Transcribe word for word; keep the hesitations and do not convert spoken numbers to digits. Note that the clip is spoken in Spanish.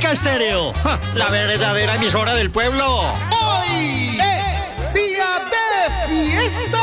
Omega Estéreo, ¡ja! La verdadera emisora del pueblo. Hoy es día de fiesta.